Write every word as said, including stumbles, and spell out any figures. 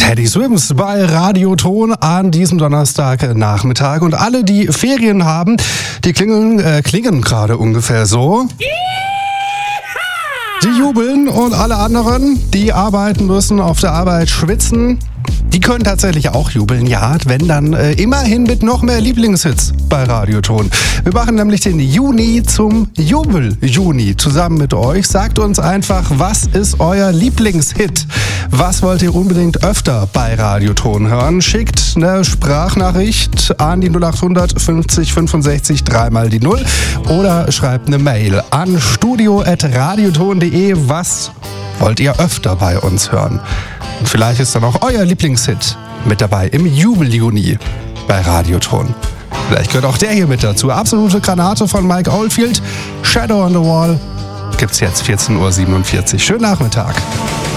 Teddy Swims bei Radioton an diesem Donnerstagnachmittag. Und alle, die Ferien haben, die klingeln, äh, klingen gerade ungefähr so. Die jubeln und alle anderen, die arbeiten müssen, auf der Arbeit schwitzen, die können tatsächlich auch jubeln, ja, wenn dann äh, immerhin mit noch mehr Lieblingshits bei Radioton. Wir machen nämlich den Juni zum Jubel-Juni zusammen mit euch. Sagt uns einfach, was ist euer Lieblingshit? Was wollt ihr unbedingt öfter bei Radioton hören? Schickt eine Sprachnachricht an die null acht hundert fünfzig fünfundsechzig dreimal die null oder schreibt eine Mail an studio at radioton punkt de. Was wollt ihr öfter bei uns hören? Und vielleicht ist dann auch euer Lieblingshit mit dabei im Jubel-Juni bei Radioton. Vielleicht gehört auch der hier mit dazu. Absolute Granate von Mike Oldfield. Shadow on the Wall gibt's jetzt vierzehn Uhr siebenundvierzig. Schönen Nachmittag.